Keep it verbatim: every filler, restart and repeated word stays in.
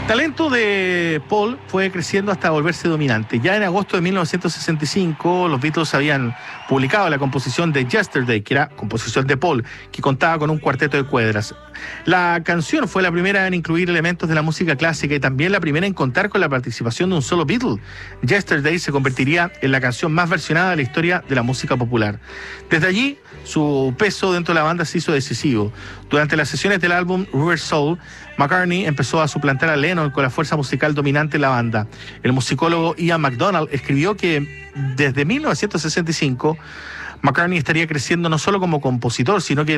talento de Paul fue creciendo hasta volverse dominante. Ya en agosto de mil novecientos sesenta y cinco, los Beatles habían publicado la composición de Yesterday, que era composición de Paul, que contaba con un cuarteto de cuerdas. La canción fue la primera en incluir elementos de la música clásica y también la primera en contar con la participación de un solo Beatle. Yesterday se convertiría en la canción más versionada de la historia de la música popular. Desde allí, su peso dentro de la banda se hizo decisivo. Durante las sesiones del álbum River Soul, McCartney empezó a suplantar a Lennon con la fuerza musical dominante en la banda. El musicólogo Ian MacDonald escribió que desde mil novecientos sesenta y cinco McCartney estaría creciendo no solo como compositor, sino que